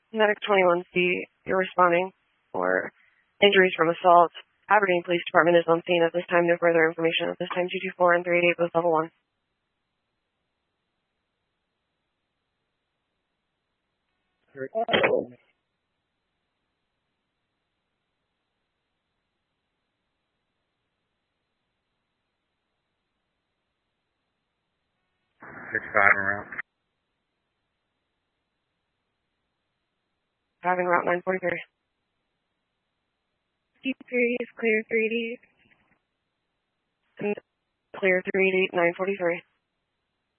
Medic 21C, you're responding for injuries from assault. Aberdeen Police Department is on scene at this time. No further information at this time. 224 and 388 both level 1. It's 5 en route. Driving route 943. T3 is clear 388. And clear 388 943.